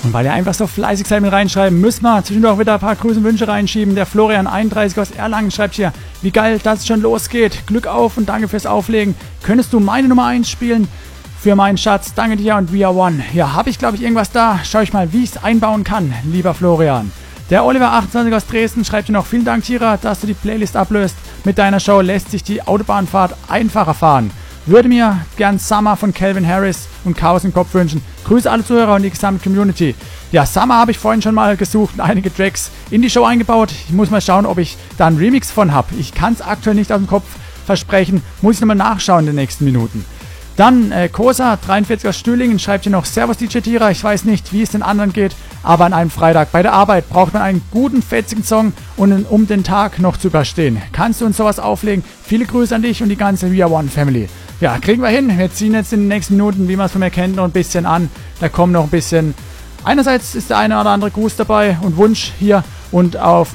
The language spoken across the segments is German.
Und weil ihr einfach so fleißig seid mit reinschreiben, müssen wir zwischendurch wieder ein paar Grüße und Wünsche reinschieben. Der Florian31 aus Erlangen schreibt hier: Wie geil, dass es schon losgeht. Glück auf und danke fürs Auflegen. Könntest du meine Nummer 1 spielen? Für meinen Schatz, danke dir und We Are One. Ja, habe ich glaube ich irgendwas da. Schau ich mal, wie ich es einbauen kann, lieber Florian. Der Oliver28 aus Dresden schreibt hier noch: Vielen Dank, Tira, dass du die Playlist ablöst. Mit deiner Show lässt sich die Autobahnfahrt einfacher fahren. Würde mir gern Summer von Calvin Harris und Chaos im Kopf wünschen. Grüße alle Zuhörer und die gesamte Community. Ja, Summer habe ich vorhin schon mal gesucht und einige Tracks in die Show eingebaut. Ich muss mal schauen, ob ich da einen Remix von habe. Ich kann es aktuell nicht aus dem Kopf versprechen. Muss ich nochmal nachschauen in den nächsten Minuten. Dann Kosa, 43 aus Stühlingen, schreibt hier noch: Servus DJ Tira, ich weiß nicht, wie es den anderen geht, aber an einem Freitag bei der Arbeit braucht man einen guten, fetzigen Song, um den Tag noch zu überstehen. Kannst du uns sowas auflegen? Viele Grüße an dich und die ganze We Are One Family. Ja, kriegen wir hin. Wir ziehen jetzt in den nächsten Minuten, wie man es von mir kennt, noch ein bisschen an. Da kommen noch ein bisschen... Einerseits ist der eine oder andere Gruß dabei und Wunsch hier, und auf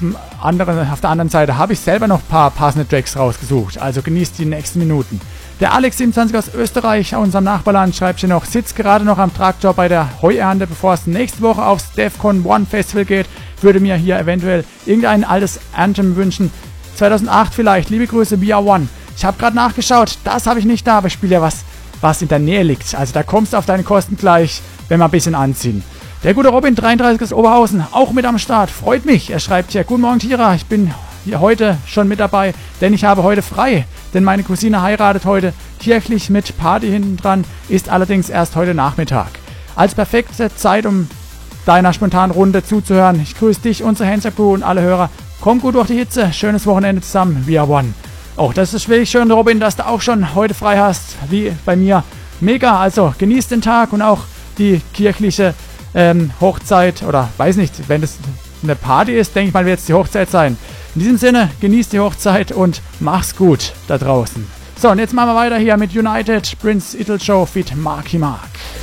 der anderen Seite habe ich selber noch ein paar passende Tracks rausgesucht. Also genießt die nächsten Minuten. Der Alex27 aus Österreich, aus unserem Nachbarland, schreibt hier noch: Sitzt gerade noch am Traktor bei der Heuernte, bevor es nächste Woche aufs Defcon One Festival geht. Würde mir hier eventuell irgendein altes Anthem wünschen. 2008 vielleicht. Liebe Grüße, We Are One. Ich habe gerade nachgeschaut, das habe ich nicht da, aber ich spiele ja was in der Nähe liegt. Also da kommst du auf deine Kosten gleich, wenn wir ein bisschen anziehen. Der gute Robin, 33 aus Oberhausen, auch mit am Start. Freut mich. Er schreibt hier: Guten Morgen, Tira. Ich bin hier heute schon mit dabei, denn ich habe heute frei. Denn meine Cousine heiratet heute kirchlich mit Party hinten dran, ist allerdings erst heute Nachmittag. Als perfekte Zeit, um deiner spontanen Runde zuzuhören. Ich grüße dich, unsere Hanser-Crew und alle Hörer. Komm gut durch die Hitze. Schönes Wochenende zusammen. We Are One. Oh, das ist wirklich schön, Robin, dass du auch schon heute frei hast, wie bei mir. Mega, also genießt den Tag und auch die kirchliche Hochzeit, oder weiß nicht, wenn es eine Party ist, denke ich mal, wird es die Hochzeit sein. In diesem Sinne, genießt die Hochzeit und mach's gut da draußen. So, und jetzt machen wir weiter hier mit United, Prince Idol Show feat. Marky Mark.